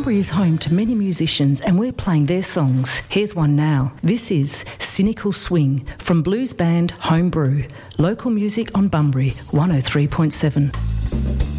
Bunbury is home to many musicians and we're playing their songs. Here's one now. This is Cynical Swing from blues band Homebrew. Local music on Bunbury 103.7.